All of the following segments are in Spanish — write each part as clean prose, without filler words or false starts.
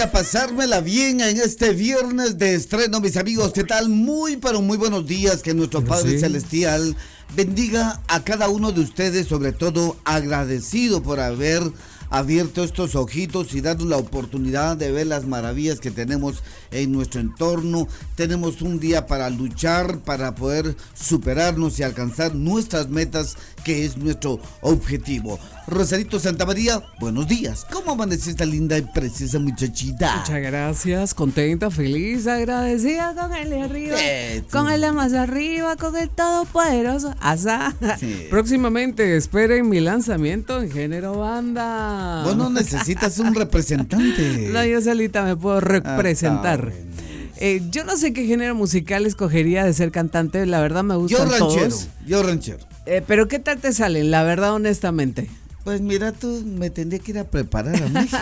a pasármela bien en este viernes de estreno, mis amigos. ¿Qué tal? Muy, pero muy buenos días. Que nuestro Padre Celestial bendiga a cada uno de ustedes, sobre todo agradecido por haber abierto estos ojitos y darnos la oportunidad de ver las maravillas que tenemos en nuestro entorno. Tenemos un día para luchar, para poder superarnos y alcanzar nuestras metas, que es nuestro objetivo. Rosarito Santamaría, buenos días. ¿Cómo amaneciste, linda y preciosa muchachita? Muchas gracias, contenta, feliz, agradecida con el de arriba, con el de más arriba, con el todopoderoso. Asá. Sí. Próximamente esperen mi lanzamiento en género banda. Vos no necesitas un representante. No, yo solita me puedo representar. Yo no sé qué género musical escogería de ser cantante, la verdad me gustan todos. Yo ranchero. Pero ¿qué tal te salen, la verdad, honestamente? Pues mira, tú me tendría que ir a preparar a México.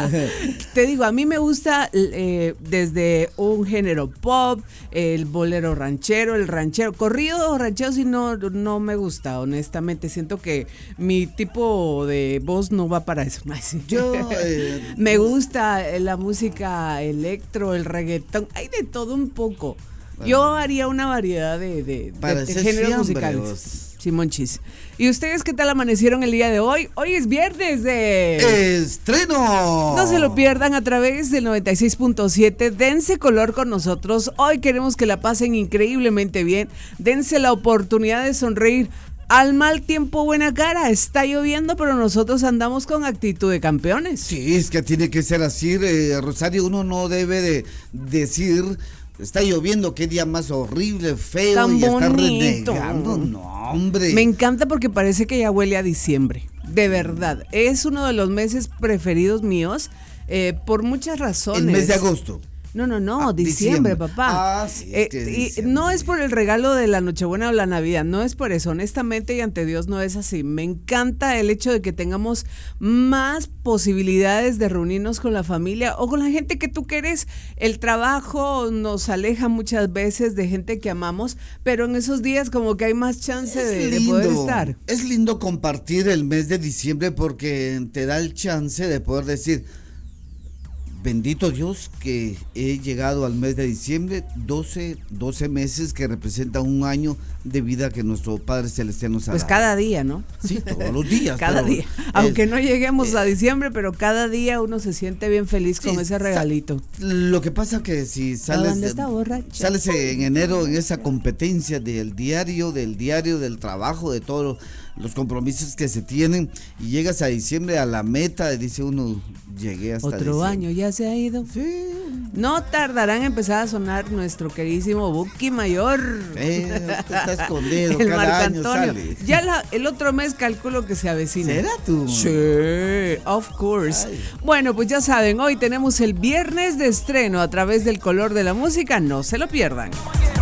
Te digo, a mí me gusta desde un género pop, el bolero ranchero, el ranchero, corrido o ranchero si no me gusta, honestamente. Siento que mi tipo de voz no va para eso. Yo me gusta la música electro, el reggaetón, hay de todo un poco. Bueno, yo haría una variedad de géneros musicales. Simón Chis. ¿Y ustedes qué tal amanecieron el día de hoy? Hoy es viernes de estreno. No se lo pierdan a través del 96.7. Dense color con nosotros. Hoy queremos que la pasen increíblemente bien. Dense la oportunidad de sonreír. Al mal tiempo, buena cara. Está lloviendo, pero nosotros andamos con actitud de campeones. Sí, es que tiene que ser así, Rosario. Uno no debe de decir... Está lloviendo, qué día más horrible, feo, tan y está bonito. renegando. No, hombre. Me encanta porque parece que ya huele a diciembre. De verdad, es uno de los meses preferidos míos por muchas razones. El mes de agosto. No, diciembre, papá. Sí, es que diciembre. Y no es por el regalo de la Nochebuena o la Navidad, no es por eso, honestamente, y ante Dios no es así. Me encanta el hecho de que tengamos más posibilidades de reunirnos con la familia o con la gente que tú quieres. El trabajo nos aleja muchas veces de gente que amamos, pero en esos días como que hay más chance de poder estar. Es lindo compartir el mes de diciembre porque te da el chance de poder decir... Bendito Dios que he llegado al mes de diciembre, 12 meses que representan un año de vida que nuestro Padre Celestial nos ha dado. Pues cada día, ¿no? Sí, todos los días. Cada día. Aunque no lleguemos a diciembre, pero cada día uno se siente bien feliz con ese regalito. Lo que pasa que si sales en enero en esa competencia del diario, del trabajo, de todos los compromisos que se tienen, y llegas a diciembre a la meta, dice uno, llegué hasta otro diciembre. Año ya se ha ido. Sí. No tardará en empezar a sonar nuestro queridísimo Buki Mayor. Está escondido, el cada año Antonio. sale. Ya el otro mes calculo que se avecina. ¿Será tú? Sí, of course. Ay. Bueno, pues ya saben, hoy tenemos el viernes de estreno a través del color de la música, no se lo pierdan.